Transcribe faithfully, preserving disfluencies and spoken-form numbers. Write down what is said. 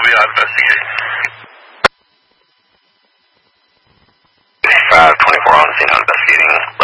be out investigating. five twenty-four on the scene, investigating.